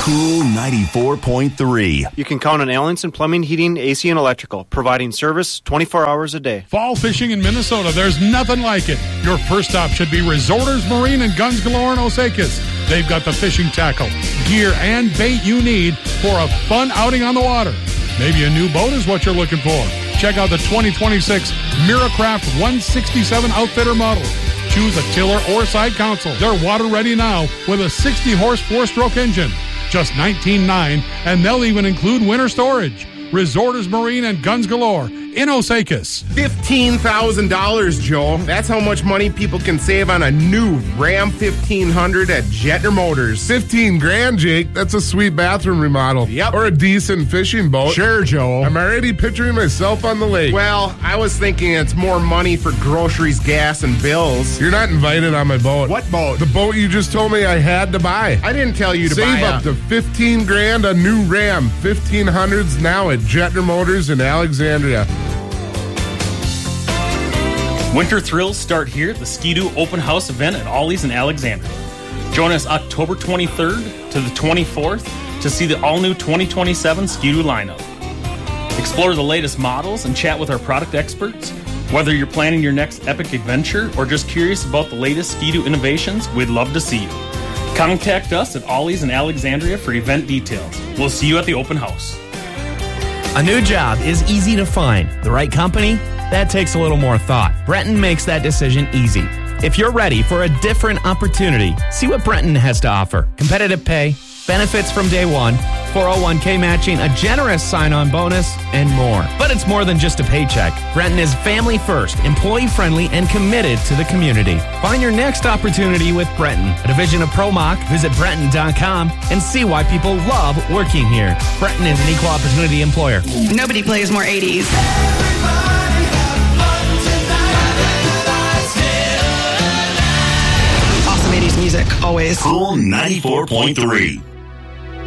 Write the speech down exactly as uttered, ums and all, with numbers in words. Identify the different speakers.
Speaker 1: Cool ninety-four point three.
Speaker 2: You can count on Allenson Plumbing, Heating, A C, and Electrical, providing service twenty-four hours a day.
Speaker 3: Fall fishing in Minnesota, there's nothing like it. Your first stop should be Resorters Marine and Guns Galore in Osakis. They've got the fishing tackle, gear, and bait you need for a fun outing on the water. Maybe a new boat is what you're looking for. Check out the twenty twenty-six Miracraft one sixty-seven Outfitter model. Choose a tiller or side console. They're water ready now with a sixty horse four-stroke engine. Just nineteen nine dollars, and they'll even include winter storage. Resorters Marine and Guns Galore in Osakis.
Speaker 4: fifteen thousand dollars, Joe. That's how much money people can save on a new Ram fifteen hundred at Jetner Motors.
Speaker 5: fifteen grand, Jake. That's a sweet bathroom remodel.
Speaker 4: Yep.
Speaker 5: Or a decent fishing boat.
Speaker 4: Sure, Joe.
Speaker 5: I'm already picturing myself on the lake.
Speaker 4: Well, I was thinking it's more money for groceries, gas, and bills.
Speaker 5: You're not invited on my boat.
Speaker 4: What boat?
Speaker 5: The boat you just told me I had to buy.
Speaker 4: I didn't tell you to
Speaker 5: Save
Speaker 4: buy
Speaker 5: up
Speaker 4: a-
Speaker 5: to fifteen grand on new Ram fifteen hundreds now at Jetner Motors in Alexandria.
Speaker 6: Winter thrills start here at the Ski-Doo Open House event at Ollie's in Alexandria. Join us October twenty-third to the twenty-fourth to see the all-new twenty twenty-seven Ski-Doo lineup. Explore the latest models and chat with our product experts. Whether you're planning your next epic adventure or just curious about the latest Ski-Doo innovations, we'd love to see you. Contact us at Ollie's in Alexandria for event details. We'll see you at the open house.
Speaker 7: A new job is easy to find. The right company? That takes a little more thought. Brenton makes that decision easy. If you're ready for a different opportunity, see what Brenton has to offer. Competitive pay, benefits from day one, four oh one k matching, a generous sign-on bonus, and more. But it's more than just a paycheck. Brenton is family first, employee-friendly, and committed to the community. Find your next opportunity with Brenton, a division of ProMach. Visit Brenton dot com and see why people love working here. Brenton is an equal opportunity employer.
Speaker 8: Nobody plays more eighties. Awesome eighties music, always.
Speaker 1: Cool ninety-four point three.